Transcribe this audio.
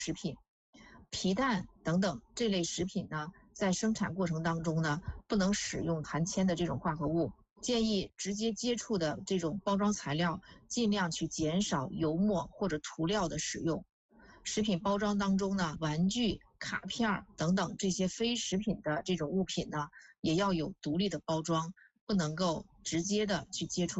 食品。皮蛋等等这类食品呢，在生产过程当中呢，不能使用含铅的这种化合物，建议直接接触的这种包装材料尽量去减少油墨或者涂料的使用。食品包装当中呢，玩具、卡片等等这些非食品的这种物品呢，也要有独立的包装，不能够直接的去接触